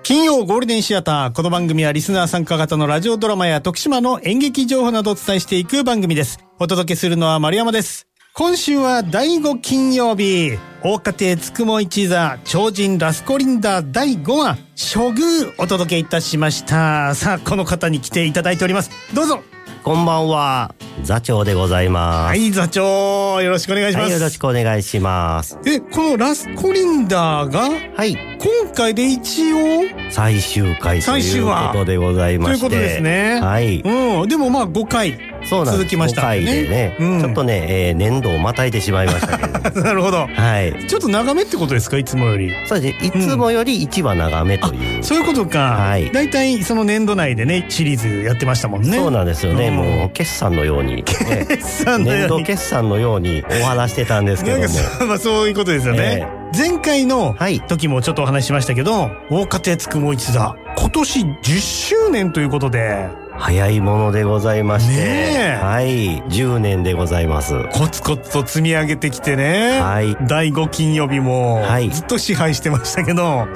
金曜ゴールデンシアター。この番組はリスナー参加型のラジオドラマや徳島の演劇情報などをお伝えしていく番組です。お届けするのは丸山です。今週は第5金曜日。大家庭つくも一座超人ラスコリンダ第5話処遇お届けいたしました。さあ、この方に来ていただいております。どうぞ。 こんばんは、座長でございます。 はい、座長、よろしくお願いします。 はい、よろしくお願いします。 このラスコリンダが、 はい、 今回で一応最終回ということでございまして。 ということですね。 はい。 うん、でもまあ5回続きましたね。 5回でね、ちょっとね、年度をまたいでしまいましたけれども。 なるほど。 はい。 ちょっと長めってことですか、いつもより。 そうですね、いつもより1話長めという。 そういうことか。はい。だいたいその年度内でね、シリーズやってましたもんね。 そうなんですよね。もう決算のように、年度決算のようにお話してたんですけども。 まあそういうことですよね。前回の時もちょっとお話ししましたけど、大家庭つくも一座、今年10周年ということで。 早いものでございまして、はい、10年でございます。 コツコツと積み上げてきてね、はい、第5金曜日もずっと支配してましたけど、